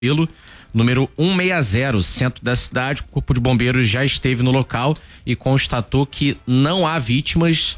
pelo número 160, centro da cidade. O Corpo de Bombeiros já esteve no local e constatou que não há vítimas,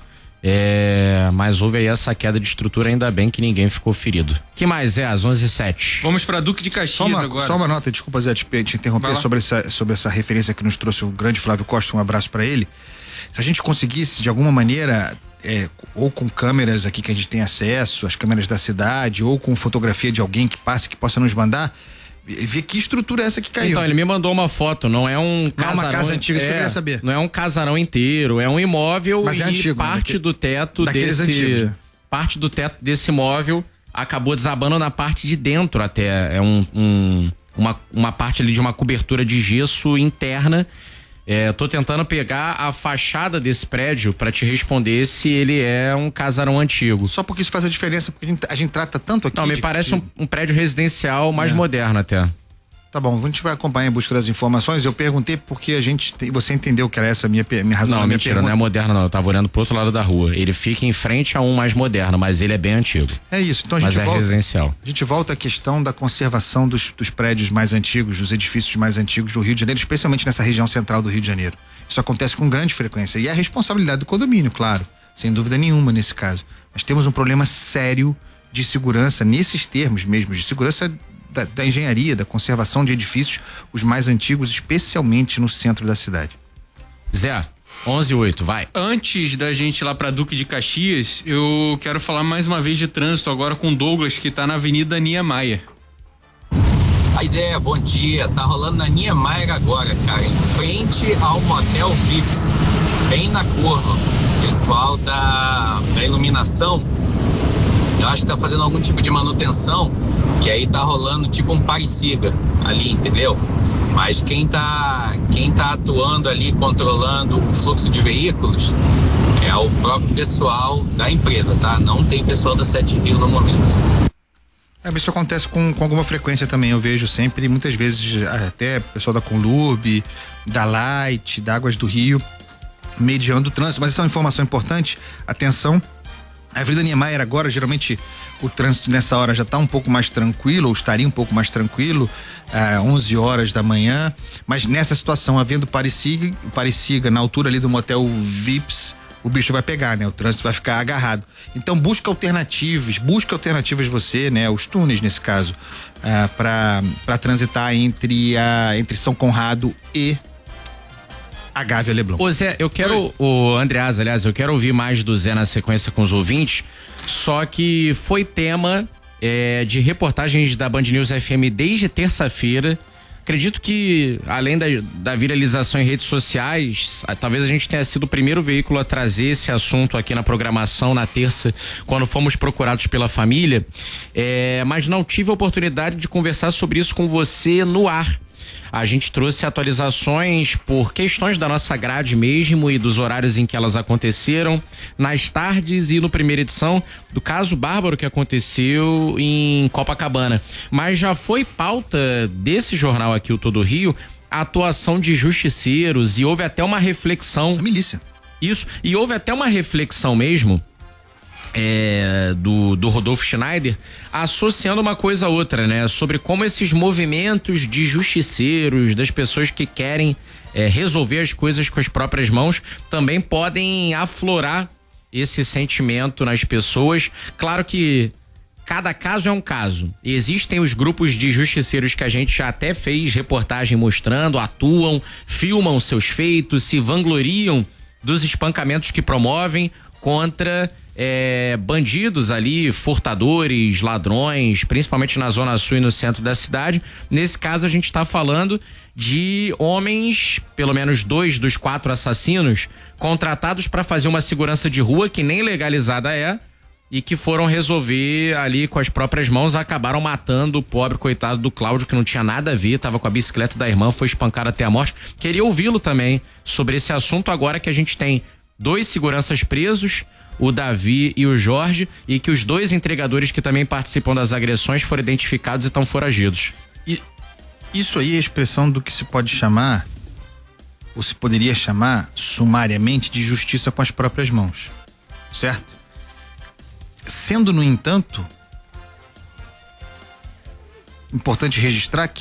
mas houve aí essa queda de estrutura, ainda bem que ninguém ficou ferido. Que mais é às 11h07? Vamos para Duque de Caxias agora. Só uma nota, desculpa Zé, te interromper sobre essa referência que nos trouxe o grande Flávio Costa, um abraço para ele. Se a gente conseguisse de alguma maneira, ou com câmeras aqui que a gente tem acesso, as câmeras da cidade, ou com fotografia de alguém que passe, que possa nos mandar, ver que estrutura é essa que caiu. Então, ele me mandou uma foto, não é um casarão. Não é uma casa antiga, isso que eu queria saber. Não é um casarão inteiro, é um imóvel. Mas e antigo, parte do teto parte do teto desse imóvel acabou desabando na parte de dentro até. É uma parte ali de uma cobertura de gesso interna. Tô tentando pegar a fachada desse prédio para te responder se ele é um casarão antigo. Só porque isso faz a diferença, porque a gente trata tanto aqui. Não, me parece um prédio residencial mais moderno até. Tá bom, a gente vai acompanhar em busca das informações. Eu perguntei porque você entendeu que era essa a minha razão. Não, mentira, não é moderno não, eu tava olhando pro outro lado da rua. Ele fica em frente a um mais moderno, mas ele é bem antigo. É isso, então a gente volta, residencial. A gente volta à questão da conservação dos prédios mais antigos, dos edifícios mais antigos do Rio de Janeiro, especialmente nessa região central do Rio de Janeiro. Isso acontece com grande frequência e é a responsabilidade do condomínio, claro, sem dúvida nenhuma nesse caso. Mas temos um problema sério de segurança, nesses termos mesmo, de segurança da engenharia, da conservação de edifícios, os mais antigos, especialmente no centro da cidade. Zé, 11h08, vai. Antes da gente ir lá pra Duque de Caxias, eu quero falar mais uma vez de trânsito agora com o Douglas, que tá na Avenida Niemeyer. Mas bom dia, tá rolando na Niemeyer agora, cara, em frente ao Motel Vips, bem na curva. Pessoal da iluminação, eu acho que tá fazendo algum tipo de manutenção e aí tá rolando tipo um pare-siga ali, entendeu? Mas quem tá atuando ali, controlando o fluxo de veículos é o próprio pessoal da empresa, tá? Não tem pessoal da 7 Rio no momento. Isso acontece com alguma frequência também, eu vejo sempre, muitas vezes até pessoal da Conlurb, da Light, da Águas do Rio, mediando o trânsito, mas essa é uma informação importante, atenção, a Avenida Niemeyer agora, geralmente o trânsito nessa hora já está um pouco mais tranquilo, ou estaria um pouco mais tranquilo, 11 horas da manhã, mas nessa situação, havendo pare-siga na altura ali do Motel Vips, o bicho vai pegar, né? O trânsito vai ficar agarrado. Então busca alternativas você, né? Os túneis nesse caso, para transitar entre São Conrado e a Gávea Leblon. Ô Zé, eu quero, o Andreas, aliás, eu quero ouvir mais do Zé na sequência com os ouvintes, só que foi tema de reportagens da Band News FM desde terça-feira. Acredito que, além da viralização em redes sociais, talvez a gente tenha sido o primeiro veículo a trazer esse assunto aqui na programação na terça, quando fomos procurados pela família, mas não tive a oportunidade de conversar sobre isso com você no ar. A gente trouxe atualizações por questões da nossa grade mesmo e dos horários em que elas aconteceram, nas tardes e no primeira edição do caso bárbaro que aconteceu em Copacabana. Mas já foi pauta desse jornal aqui, o Todo Rio, a atuação de justiceiros e houve até uma reflexão. A milícia. Isso, e houve até uma reflexão mesmo do Rodolfo Schneider, associando uma coisa a outra, né? Sobre como esses movimentos de justiceiros, das pessoas que querem resolver as coisas com as próprias mãos, também podem aflorar esse sentimento nas pessoas. Claro que cada caso é um caso. Existem os grupos de justiceiros que a gente já até fez reportagem mostrando, atuam, filmam seus feitos, se vangloriam dos espancamentos que promovem contra bandidos ali, furtadores, ladrões, principalmente na Zona Sul e no centro da cidade. Nesse caso a gente está falando de homens, pelo menos 2 dos 4 assassinos, contratados para fazer uma segurança de rua que nem legalizada e que foram resolver ali com as próprias mãos, acabaram matando o pobre coitado do Cláudio, que não tinha nada a ver, tava com a bicicleta da irmã, foi espancado até a morte. Queria ouvi-lo também sobre esse assunto agora que a gente tem 2 seguranças presos, o Davi e o Jorge, e que os 2 entregadores que também participam das agressões foram identificados e estão foragidos. E isso aí é a expressão do que se pode chamar, ou se poderia chamar sumariamente, de justiça com as próprias mãos, certo? Sendo, no entanto, importante registrar